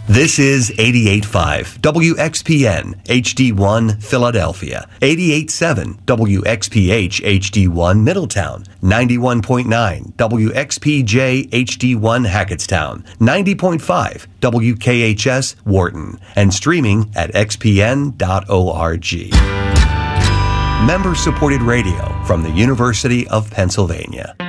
This is 88.5 WXPN HD1 Philadelphia, 88.7 WXPH HD1 Middletown, 91.9 WXPJ HD1 Hackettstown, 90.5 WKHS Wharton, and streaming at xpn.org. Member-supported radio from the University of Pennsylvania.